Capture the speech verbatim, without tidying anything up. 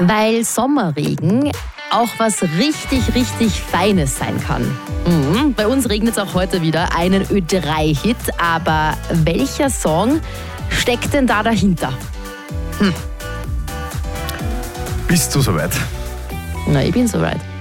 weil Sommerregen auch was richtig, richtig Feines sein kann. Mhm. Bei uns regnet es auch heute wieder, einen Ö drei Hit, aber welcher Song steckt denn da dahinter? Hm. Bist du soweit? Na, ich bin soweit.